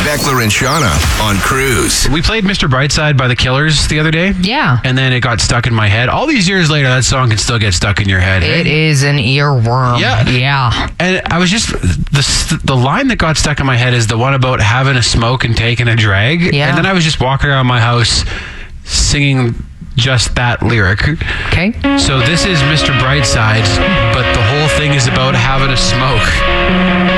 Beckler and Shauna on Cruise. We played Mr. Brightside by the Killers the other day. Yeah. And then it got stuck in my head. All these years later, that song can still get stuck in your head. It is an earworm. Yeah. Yeah. And I was just, the line that got stuck in my head is the one about having a smoke and taking a drag. Yeah. And then I was just walking around my house singing just that lyric. Okay. So this is Mr. Brightside, but the whole thing is about having a smoke.